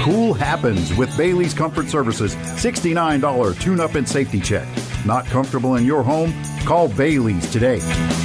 Cool happens with Bailey's Comfort Services $69 tune-up and safety check. Not comfortable in your home? Call Bailey's today.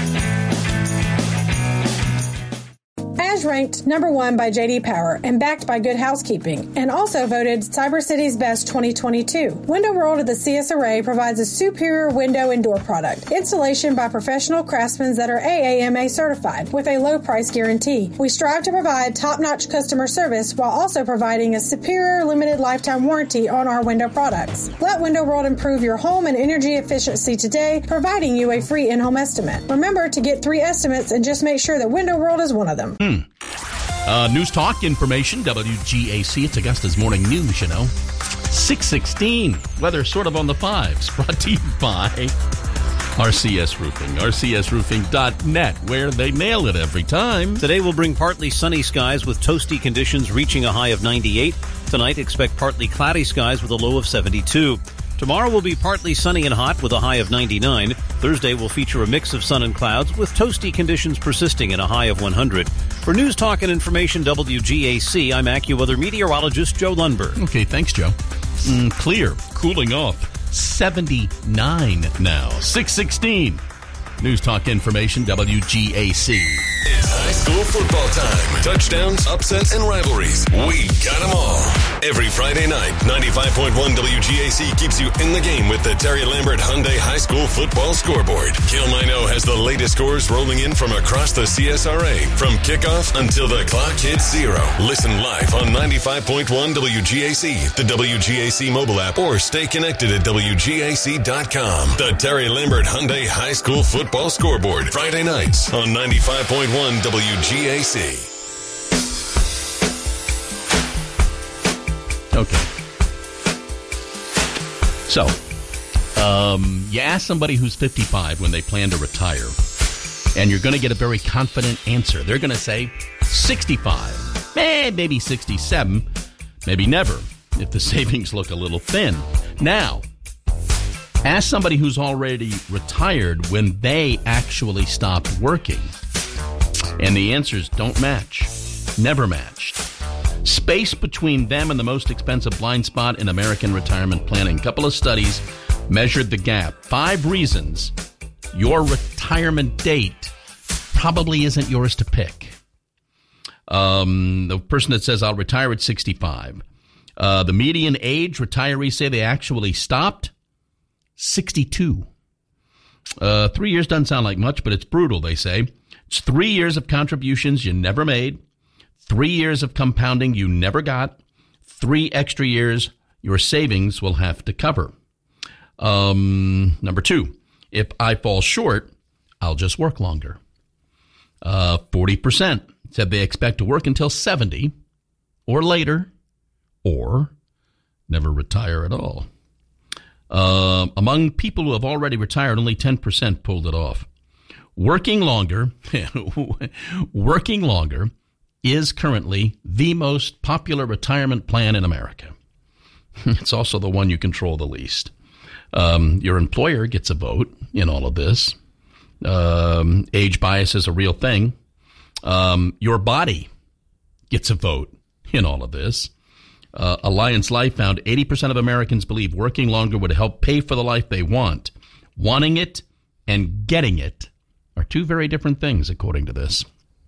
As ranked number 1 by J.D. Power and backed by Good Housekeeping, and also voted Cyber City's Best 2022. Window World of the CS Array provides a superior window and door product. Installation by professional craftsmen that are AAMA certified with a low price guarantee. We strive to provide top-notch customer service while also providing a superior limited lifetime warranty on our window products. Let Window World improve your home and energy efficiency today, providing you a free in-home estimate. Remember to get 3 estimates and just make sure that Window World is one of them. News Talk information, WGAC. It's Augusta's morning news, 6:16. Weather sort of on the fives. Brought to you by RCS Roofing. RCSroofing.net, where they nail it every time. Today will bring partly sunny skies with toasty conditions reaching a high of 98. Tonight, expect partly cloudy skies with a low of 72. Tomorrow will be partly sunny and hot with a high of 99. Thursday will feature a mix of sun and clouds with toasty conditions persisting in a high of 100. For News Talk and Information WGAC, I'm AccuWeather meteorologist Joe Lundberg. Okay, thanks, Joe. Clear, cooling off, 79 now, 6:16. News Talk Information WGAC. It's high school football time. Touchdowns, upsets, and rivalries. We got them all. Every Friday night, 95.1 WGAC keeps you in the game with the Terry Lambert Hyundai High School Football Scoreboard. Gil Mino has the latest scores rolling in from across the CSRA, from kickoff until the clock hits 0. Listen live on 95.1 WGAC, the WGAC mobile app, or stay connected at WGAC.com. The Terry Lambert Hyundai High School Football Scoreboard, Friday nights on 95.1 WGAC. Okay. So, you ask somebody who's 55 when they plan to retire, and you're going to get a very confident answer. They're going to say 65, maybe 67, maybe never, if the savings look a little thin. Now, ask somebody who's already retired when they actually stopped working, and the answers don't match. Never matched. Space between them and the most expensive blind spot in American retirement planning. A couple of studies measured the gap. 5 reasons your retirement date probably isn't yours to pick. The person that says, I'll retire at 65. The median age retirees say they actually stopped, 62. 3 years doesn't sound like much, but it's brutal, they say. It's 3 years of contributions you never made. 3 years of compounding you never got. 3 extra years your savings will have to cover. Number 2, if I fall short, I'll just work longer. 40% said they expect to work until 70 or later, or never retire at all. Among people who have already retired, only 10% pulled it off. Working longer is currently the most popular retirement plan in America. It's also the one you control the least. Your employer gets a vote in all of this. Age bias is a real thing. Your body gets a vote in all of this. Alliance Life found 80% of Americans believe working longer would help pay for the life they want. Wanting it and getting it are 2 very different things, according to this.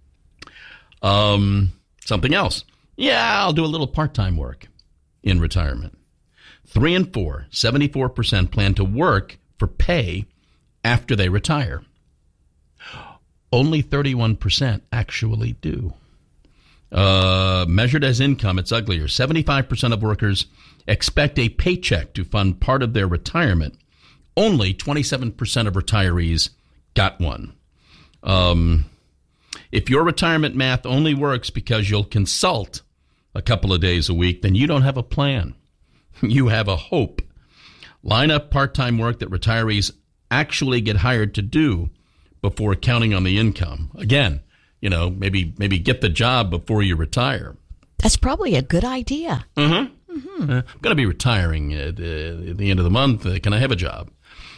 Something else. Yeah, I'll do a little part-time work in retirement. 3 and 4, 74% plan to work for pay after they retire. Only 31% actually do. Measured as income, it's uglier. 75% of workers expect a paycheck to fund part of their retirement. Only 27% of retirees got one. If your retirement math only works because you'll consult a couple of days a week, then you don't have a plan. You have a hope. Line up part-time work that retirees actually get hired to do before counting on the income. Again, maybe get the job before you retire. That's probably a good idea. I'm going to be retiring at the end of the month. Can I have a job?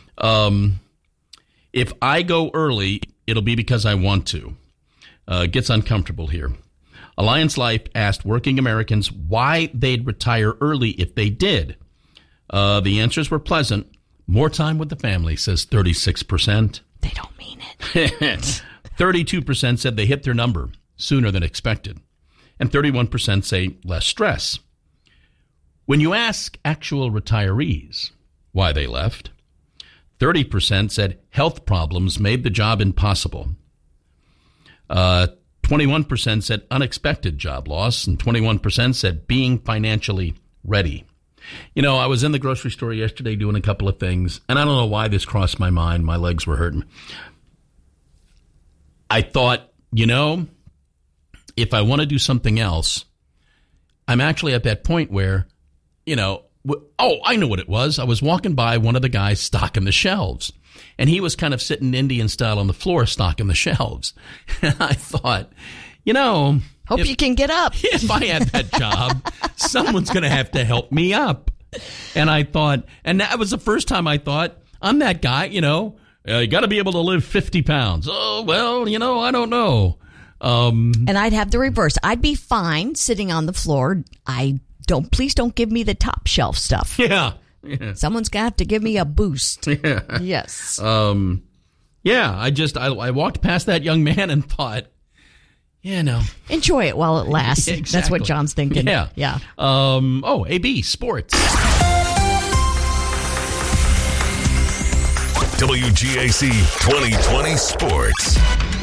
If I go early, it'll be because I want to. Gets uncomfortable here. Alliance Life asked working Americans why they'd retire early if they did. The answers were pleasant. More time with the family, says 36%. They don't mean it. 32% said they hit their number sooner than expected. And 31% say less stress. When you ask actual retirees why they left, 30% said health problems made the job impossible. 21% said unexpected job loss, and 21% said being financially ready. You know, I was in the grocery store yesterday doing a couple of things, and I don't know why this crossed my mind. My legs were hurting. I thought, you know, if I want to do something else, I'm actually at that point where, you know, I know what it was. I was walking by one of the guys stocking the shelves, and he was kind of sitting Indian style on the floor stocking the shelves. And I thought, you know, Hope you can get up. If I had that job, someone's going to have to help me up. And I thought, and that was the first time I thought, I'm that guy, you know, you got to be able to lift 50 pounds. Oh, well, you know, I don't know. And I'd have the reverse. I'd be fine sitting on the floor. Please don't give me the top shelf stuff. Yeah. Someone's going to have to give me a boost. Yeah. Yes. Yeah, I walked past that young man and thought, yeah, no. Enjoy it while it lasts. Exactly. That's what John's thinking. Yeah. Yeah. AB Sports. WGAC 2020 Sports.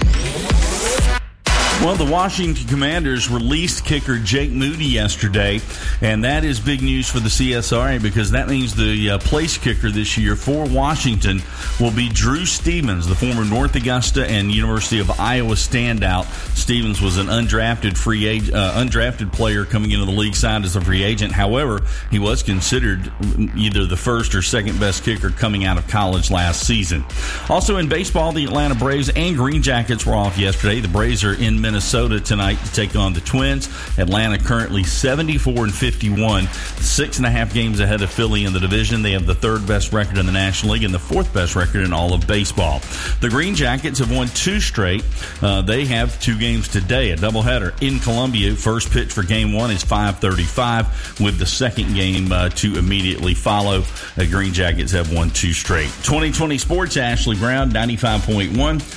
Well, the Washington Commanders released kicker Jake Moody yesterday, and that is big news for the CSRA because that means the place kicker this year for Washington will be Drew Stevens, the former North Augusta and University of Iowa standout. Stevens was an undrafted player coming into the league, signed as a free agent. However, he was considered either the first or second best kicker coming out of college last season. Also in baseball, the Atlanta Braves and Green Jackets were off yesterday. The Braves are in Minnesota tonight to take on the Twins. Atlanta currently 74-51, 6.5 games ahead of Philly in the division. They have the third best record in the National League and the fourth best record in all of baseball. The Green Jackets have won 2 straight. They have 2 games today, a doubleheader in Columbia. First pitch for game 1 is 5:35, with the second game to immediately follow. The Green Jackets have won 2 straight. 2020 Sports, Ashley Brown, 95.1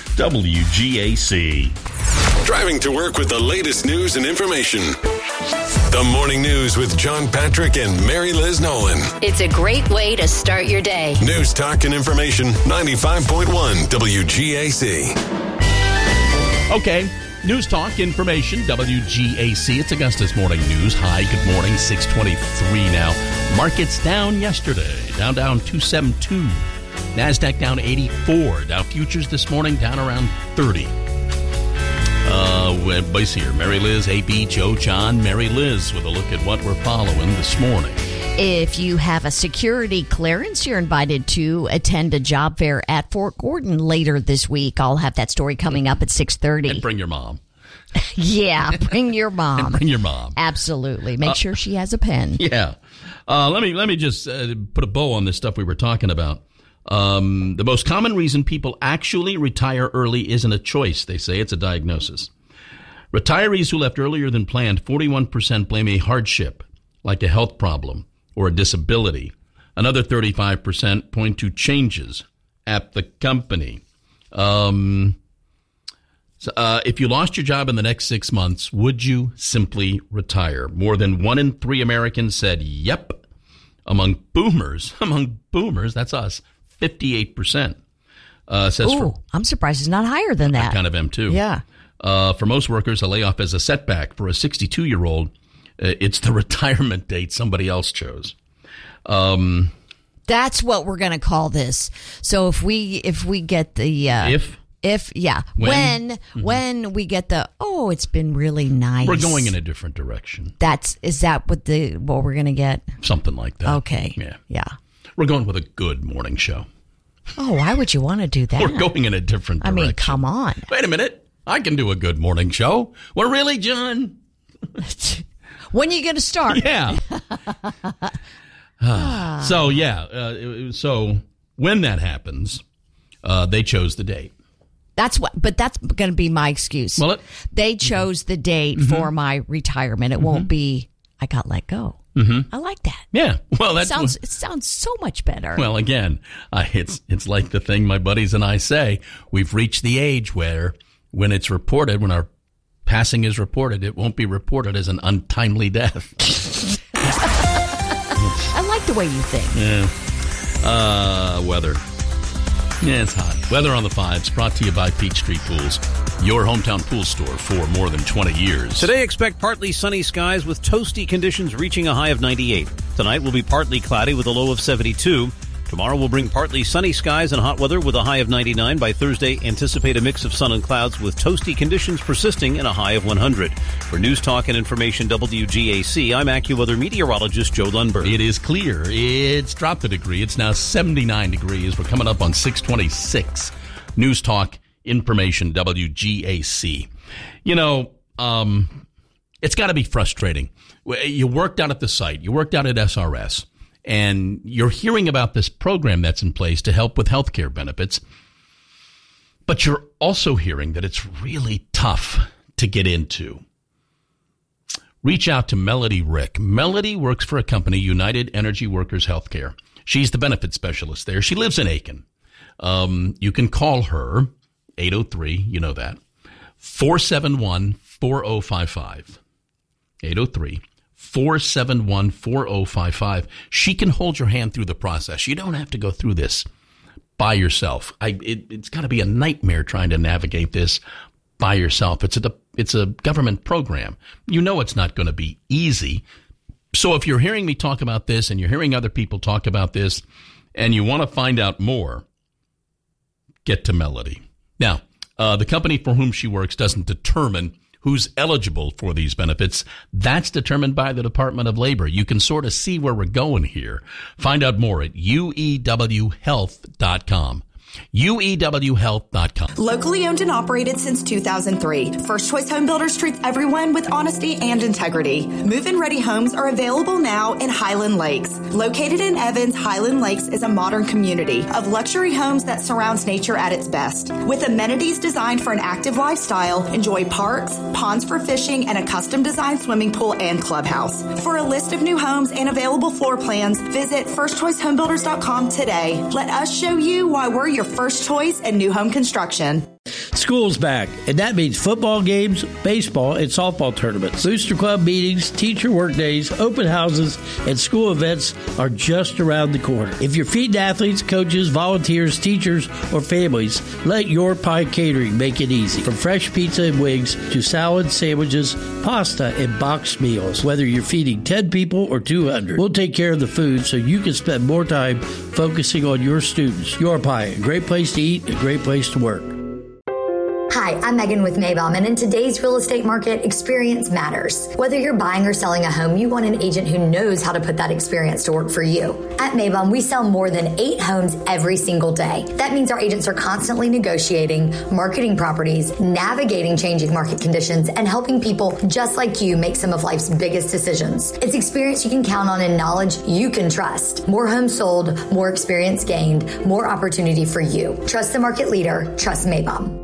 WGAC. Driving to work with the latest news and information. The Morning News with John Patrick and Mary Liz Nolan. It's a great way to start your day. News, talk, and information. 95.1 WGAC. Okay. News, talk, information. WGAC. It's Augusta's Morning News. Hi, good morning. 6:23 now. Markets down yesterday. Down 272. NASDAQ down 84. Dow futures this morning down around 30. Everybody's here. Mary Liz, AB, Joe, John, Mary Liz with a look at what we're following this morning. If you have a security clearance, you're invited to attend a job fair at Fort Gordon later this week. I'll have that story coming up at 6:30. And bring your mom. Yeah, bring your mom. And bring your mom. Absolutely. Make sure she has a pen. Yeah. Let me just put a bow on this stuff we were talking about. The most common reason people actually retire early isn't a choice. They say it's a diagnosis. Retirees who left earlier than planned, 41% blame a hardship, like a health problem or a disability. Another 35% point to changes at the company. If you lost your job in the next 6 months, would you simply retire? More than 1 in 3 Americans said yep. Among boomers, that's us, 58%. I'm surprised it's not higher than that. I kind of am too. Yeah. For most workers, a layoff is a setback. For a 62-year-old, it's the retirement date somebody else chose. That's what we're going to call this. So if we get the when we get the it's been really nice. We're going in a different direction. Is that what we're going to get? Something like that. Okay. Yeah. We're going with a good morning show. Oh, why would you want to do that? We're going in a different direction. I mean, come on. Wait a minute. I can do a good morning show. Well, really, John? When are you going to start? Yeah. So when that happens, they chose the date. That's going to be my excuse. Well, they chose the date for my retirement. It won't be, I got let go. I like that. Yeah. Well, it sounds so much better. Well, again, it's like the thing my buddies and I say. We've reached the age where when it's reported, when our passing is reported, it won't be reported as an untimely death. I like the way you think. Yeah. Weather. Yeah, it's hot. Weather on the 5s, brought to you by Peachtree Pools, your hometown pool store for more than 20 years. Today, expect partly sunny skies with toasty conditions reaching a high of 98. Tonight will be partly cloudy with a low of 72. Tomorrow will bring partly sunny skies and hot weather with a high of 99. By Thursday, anticipate a mix of sun and clouds with toasty conditions persisting and a high of 100. For News Talk and Information WGAC, I'm AccuWeather meteorologist Joe Lundberg. It is clear. It's dropped a degree. It's now 79 degrees. We're coming up on 626. News Talk, Information WGAC. You know, it's got to be frustrating. You worked out at the site. You worked out at SRS. And you're hearing about this program that's in place to help with health care benefits. But you're also hearing that it's really tough to get into. Reach out to Melody Rick. Melody works for a company, United Energy Workers Healthcare. She's the benefit specialist there. She lives in Aiken. You can call her, 803, you know that, 471-4055. 803-471-4055. She can hold your hand through the process. You don't have to go through this by yourself. It's got to be a nightmare trying to navigate this by yourself. It's a government program. You know it's not going to be easy. So if you're hearing me talk about this and you're hearing other people talk about this and you want to find out more, get to Melody. Now, the company for whom she works doesn't determine who's eligible for these benefits. That's determined by the Department of Labor. You can sort of see where we're going here. Find out more at uewhealth.com. uewhealth.com. Locally owned and operated since 2003. First Choice Home Builders treats everyone with honesty and integrity. Move-in ready homes are available now in Highland Lakes. Located in Evans, Highland Lakes is a modern community of luxury homes that surrounds nature at its best. With amenities designed for an active lifestyle, enjoy parks, ponds for fishing, and a custom designed swimming pool and clubhouse. For a list of new homes and available floor plans, visit firstchoicehomebuilders.com today. Let us show you why we're your first choice in new home construction. School's back, and that means football games, baseball, and softball tournaments. Booster Club meetings, teacher work days, open houses, and school events are just around the corner. If you're feeding athletes, coaches, volunteers, teachers, or families, let Your Pie Catering make it easy. From fresh pizza and wings to salads, sandwiches, pasta, and boxed meals. Whether you're feeding 10 people or 200, we'll take care of the food so you can spend more time focusing on your students. Your Pie, a great place to eat, a great place to work. Hi, I'm Megan with Maybaum, and in today's real estate market, experience matters. Whether you're buying or selling a home, you want an agent who knows how to put that experience to work for you. At Maybaum, we sell more than 8 homes every single day. That means our agents are constantly negotiating, marketing properties, navigating changing market conditions, and helping people just like you make some of life's biggest decisions. It's experience you can count on and knowledge you can trust. More homes sold, more experience gained, more opportunity for you. Trust the market leader. Trust Maybaum.